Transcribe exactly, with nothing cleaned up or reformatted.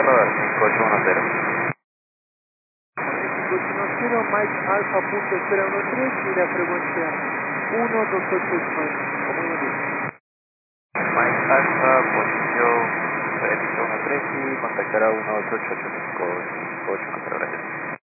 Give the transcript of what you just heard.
radar cinco ocho uno cero. cinco ocho uno cero, Mike Alfa punto cero uno tres y la frecuencia uno dos ocho ocho nueve. Muy bien. Mike Alfa, posición uno tres y contactará uno dos ocho ocho cinco cinco ocho uno cero, gracias.